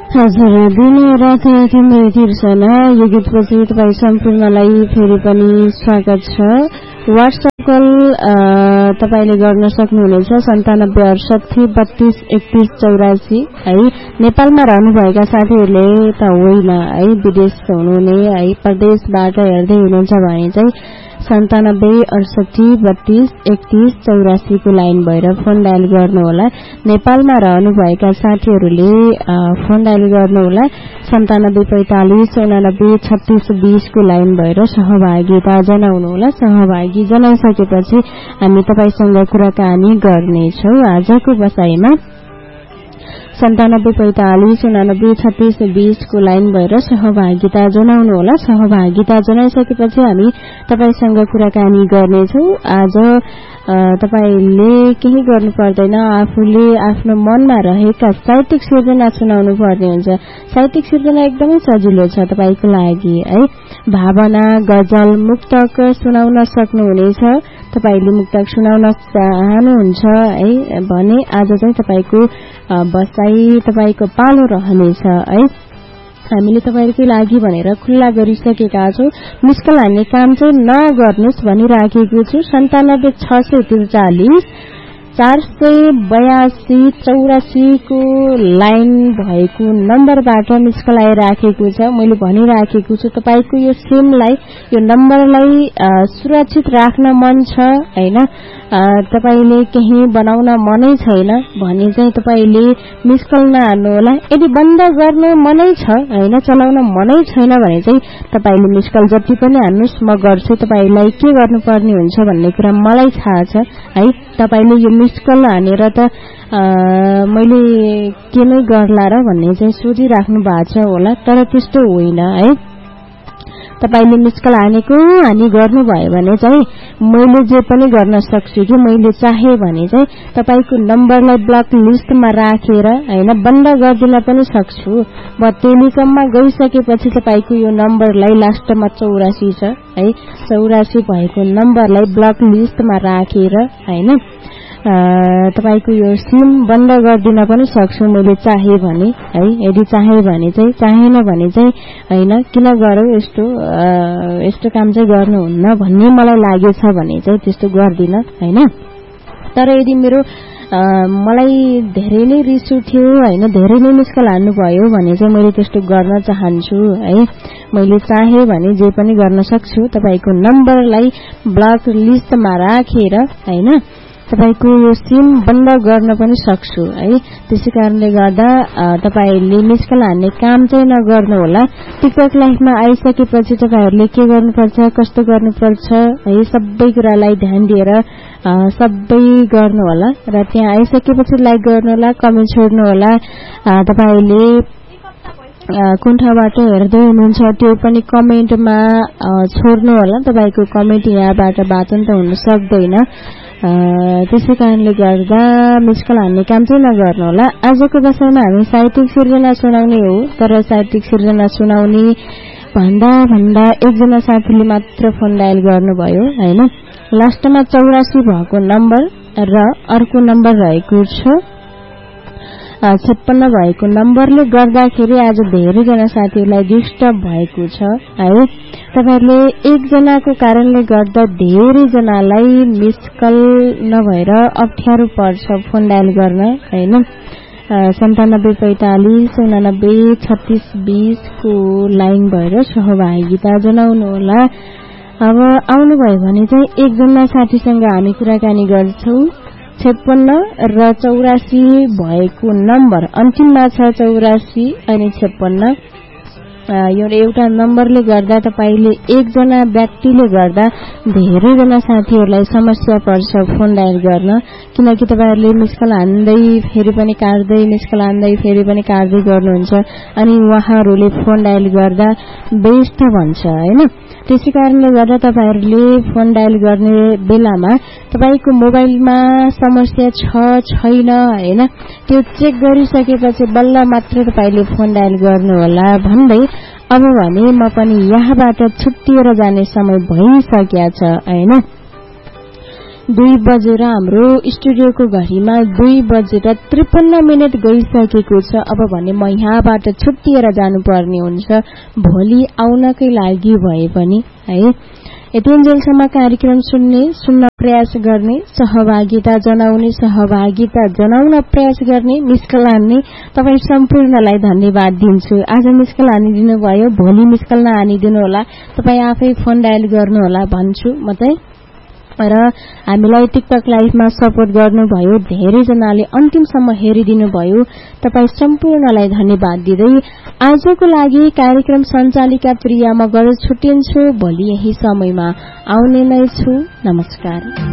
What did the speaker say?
हजुर, दिन रात तिम्रो तिर्सना यो गीतपछि तपाईँ सम्पूर्णलाई फेरि पनि स्वागत छ। व्हाट्सएप कल तपाईले गर्न सक्नुहुनेछ 9768323184 है। नेपालमा रहनुभएका साथीहरूले त होइन है, विदेश हुनुहुने है, प्रदेशबाट हेर्दै हुनुहुन्छ भने चाहिँ 9768323184 को लाइन भएर फोन डायल गर्नुहोला। नेपालमा रहनुभएका साथीहरूले फोन डायल गर्नुहोला 9745893620 को लाइन भएर सहभागिता जनाउनुहोला। सहभागी जनाइसकेपछि हामी तपाईसँग कुराकानी गर्नेछौं। आजको बसाइमा 9745893620 को लाइन भएर सहभागिता जनाउनुहोला। सहभागिता जनाइसकेपछि हामी तपाईसँग कुराकानी गर्नेछौं। आज तपाईले केही गर्नु पर्दैन, आफूले आफ्नो मनमा रहेका साहित्यिक सिर्जना सुनाउनु पर्ने हुन्छ। साहित्यिक सिर्जना एकदमै सजिलो छ तपाईको लागि है। भावना, गजल, मुक्तक सुनाउन सक्नुहुनेछ। तपाईले मुक्तक सुनाउन चाहनुहुन्छ है भने आज चाहिँ तपाईको बसाई तपाईको पालो रहनेछ है। हामीले तपाईहरुकै लागि भनेर खुल्ला गरिसकेका छौं। मिस्कल हान्ने काम चाहिँ नगर्नुस् भनिराखेको छु। 976484 को लाइन भएको नम्बरबाट मिस्कल आइराखेको छ। मैले भनिराखेको छु तपाईको यो सिमलाई, यो नम्बरलाई सुरक्षित राख्न मन छ हैन। तपाईले केही बनाउन मनै छैन भने चाहिँ तपाईले मिस्कल नहान्नु होला। यदि बन्द गर्न मनै छ हैन, चलाउन मनै छैन भने चाहिँ तपाईले मिस्कल जति पनि हान्नुस्, म गर्छु। तपाईलाई के गर्नुपर्ने हुन्छ भन्ने कुरा मलाई थाहा छ है। तपाईले यो मिस्कल हानेर त मैले के नै गर्ला र भन्ने चाहिँ सोचिराख्नु भएको छ होला, तर त्यस्तो होइन है। तपाईले मिस्कल हानेको हानि गर्नुभयो भने चाहिँ मैले जे पनि गर्न सक्छु कि मैले चाहे भने चाहिँ तपाईको नम्बरलाई ब्लक लिस्टमा राखेर हैन बन्द गर्दिन पनि सक्छु। म टेलिकममा गइसकेपछि तपाईको यो नम्बरलाई लास्टमा 84 छ है, 84 भएको नम्बरलाई ब्लक लिस्टमा राखेर हैन तपाईको यो सिम बन्द गर्दिन पनि सक्छु मैले चाहे भने है। यदि चाहे भने चाहिँ, चाहेन भने चाहिँ हैन किन गरौ यस्तो काम चाहिँ गर्नुहुन्न भन्ने मलाई लागेछ भने चाहिँ त्यस्तो गर्दिन हैन। तर यदि मेरो मलाई धेरै नै रिस उठ्यो हैन, धेरै नै मिस्कल हान्नु भयो भने चाहिँ मैले त्यस्तो गर्न चाहन्छु है। मैले चाहे भने जे पनि गर्न सक्छु। तपाईको नम्बरलाई ब्लक लिस्टमा राखेर हैन तपाईको यो सिम बन्द गर्न पनि सक्छु है। त्यसैकारणले गर्दा तपाईले मिस्कल हान्ने काम चाहिँ नगर्नु होला। टिकटक लाइफमा आइसकेपछि तपाईहरुले के गर्नुपर्छ, कस्तो गर्नुपर्छ है, सबै कुरालाई ध्यान दिएर सबै गर्नु होला। र त्यहाँ आइसकेपछि लाइक गर्नु होला, कमेन्ट छोड्नु होला। तपाईले कुन ठाउँबाट हेर्दै हुनुहुन्छ त्यो पनि कमेन्टमा छोड्नु होला। तपाईको कमेन्ट यहाँबाट बाटन त हुन सक्दैन। त्यसैकारणले गर्दा मिस्कल हान्ने काम चाहिँ नगर्नु होला। आजको बसाइमा हामी साहित्यिक सिर्जना सुनाउने हो, तर साहित्यिक सिर्जना सुनाउने भन्दा एकजना साथीले मात्र फोन डायल गर्नुभयो हैन। लास्टमा 84 भएको नम्बर र अर्को नम्बर रहेको छ 56 भएको नम्बरले गर्दाखेरि आज धेरै जना साथीहरुलाई डिस्टर्ब भएको छ है। तपाईहरुले एकजनाको कारणले गर्दा धेरै जनालाई मिस्कल नभएर अप्ठ्यारो पर्छ फोन डायल गर्न हैन। 9745893620 को लाइन भएर सहभागिता जनाउनु होला। अब आउनु भयो भने चाहिँ एकजना साथीसँग हामी कुराकानी गर्छौं। 56 र 84 भएको नम्बर अन्तिममा छ 84 अनि 56। यो एउटा नम्बरले गर्दा तपाईले एकजना व्यक्तिले गर्दा धेरै जना साथीहरुलाई समस्या पर्छ फोन डायल गर्न। किनकि तपाईहरुले मिस्कल हान्दै फेरि पनि काट्दै, मिस्कल हान्दै फेरि पनि काट्दै गर्नुहुन्छ अनि उहाँहरुले फोन डायल गर्दा व्यस्त भन्छ हैन। त्यसैकारणले गर्दा तपाईहरुले फोन डायल गर्ने बेलामा तपाईको मोबाइलमा समस्या छ छैन हैन त्यो चेक गरिसकेपछि बल्ल मात्र तपाईले फोन डायल गर्नु होला भन्दै अब भने म पनि यहाँबाट छुट्टिएर जाने समय भइसक्या छ हैन। 2 बजेर हाम्रो स्टुडियोको घडीमा 2:53 गइसकेको छ। अब भने म यहाँबाट छुट्टिएर जानुपर्ने हुन्छ भोलि आउनकै लागि भए पनि है। यतिन्जेलसम्म कार्यक्रम सुन्न प्रयास गर्ने, सहभागिता जनाउन प्रयास गर्ने, मिस्कल हान्ने तपाईँ सम्पूर्णलाई धन्यवाद दिन्छु। आज मिस्कल हानिदिनु भयो, भोलि मिस्कल नहानिदिनु होला, तपाईँ आफै फोन डायल गर्नुहोला भन्छु म चाहिँ। र हामीलाई टिकटक लाइभमा सपोर्ट गर्नुभयो, धेरैजनाले अन्तिमसम्म हेरिदिनु भयो, तपाईँ सम्पूर्णलाई धन्यवाद दिँदै आजको लागि कार्यक्रम सञ्चालिका प्रिया म गरेर छुट्टिन्छु। भोलि यही समयमा आउने नै छु। नमस्कार।